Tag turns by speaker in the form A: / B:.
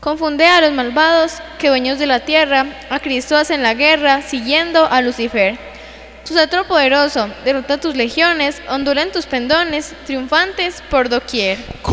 A: Confunde a los malvados que dueños de la tierra, a Cristo hacen la guerra, siguiendo a Lucifer. Tu cetro poderoso derrota tus legiones, ondulan tus pendones, triunfantes por doquier.